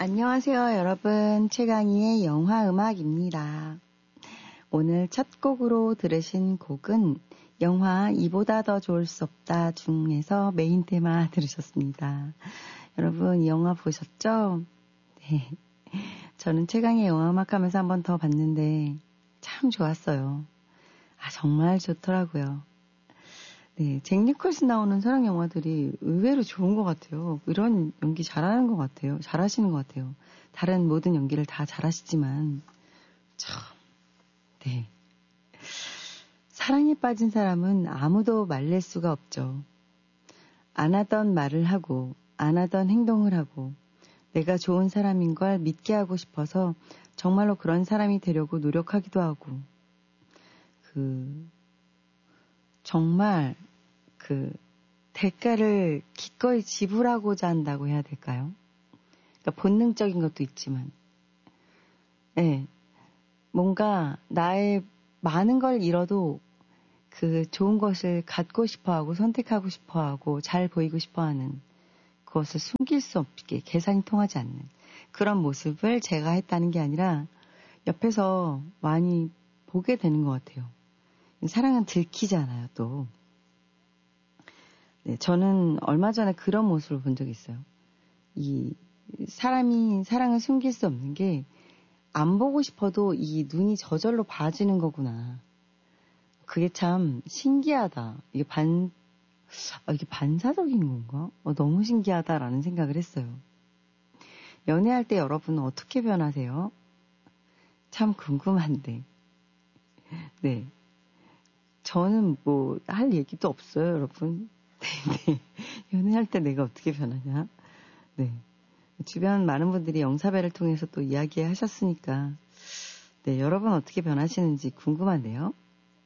안녕하세요, 여러분. 최강희의 영화음악입니다. 오늘 첫 곡으로 들으신 곡은 영화 이보다 더 좋을 수 없다 중에서 메인 테마 들으셨습니다. 여러분, 이 영화 보셨죠? 네. 저는 최강희의 영화음악 하면서 한 번 더 봤는데 참 좋았어요. 정말 좋더라고요. 네, 잭 니콜슨 나오는 사랑 영화들이 의외로 좋은 것 같아요. 이런 연기 잘하는 것 같아요. 잘하시는 것 같아요. 다른 모든 연기를 다 잘하시지만 참, 네. 사랑에 빠진 사람은 아무도 말릴 수가 없죠. 안 하던 말을 하고 안 하던 행동을 하고 내가 좋은 사람인 걸 믿게 하고 싶어서 정말로 그런 사람이 되려고 노력하기도 하고 정말 대가를 기꺼이 지불하고자 한다고 해야 될까요? 그러니까 본능적인 것도 있지만, 네. 뭔가 나의 많은 걸 잃어도 그 좋은 것을 갖고 싶어 하고 선택하고 싶어 하고 잘 보이고 싶어 하는 그것을 숨길 수 없게 계산이 통하지 않는 그런 모습을 제가 했다는 게 아니라 옆에서 많이 보게 되는 것 같아요. 사랑은 들키잖아요, 또. 네, 저는 얼마 전에 그런 모습을 본 적이 있어요. 이 사람이 사랑을 숨길 수 없는 게 안 보고 싶어도 이 눈이 저절로 봐지는 거구나. 그게 참 신기하다. 이게 반사적인 건가? 너무 신기하다라는 생각을 했어요. 연애할 때 여러분은 어떻게 변하세요? 참 궁금한데. 네. 저는 할 얘기도 없어요, 여러분. 네. 연애할 때 내가 어떻게 변하냐? 네. 주변 많은 분들이 영사배를 통해서 또 이야기하셨으니까, 네. 여러분 어떻게 변하시는지 궁금한데요.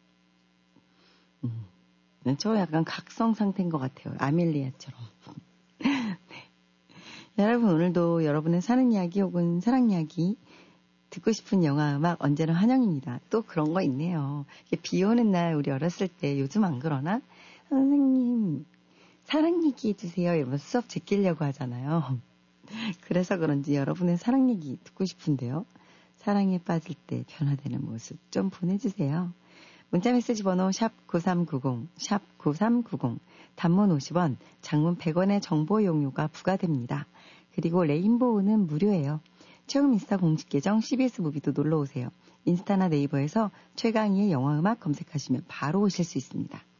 저 약간 각성 상태인 것 같아요. 아멜리아처럼. 네. 여러분 오늘도 여러분의 사는 이야기 혹은 사랑 이야기 듣고 싶은 영화 음악 언제나 환영입니다. 또 그런 거 있네요. 비 오는 날 우리 어렸을 때 요즘 안 그러나? 선생님 사랑 얘기 해주세요 이러면서 수업 제끼려고 하잖아요. 그래서 그런지 여러분의 사랑 얘기 듣고 싶은데요. 사랑에 빠질 때 변화되는 모습 좀 보내주세요. 문자메시지 번호 샵 9390, 샵 9390, 단문 50원, 장문 100원의 정보 이용료가 부과됩니다. 그리고 레인보우는 무료예요. 최근 인스타 공식 계정 CBS 무비도 놀러오세요. 인스타나 네이버에서 최강희의 영화음악 검색하시면 바로 오실 수 있습니다.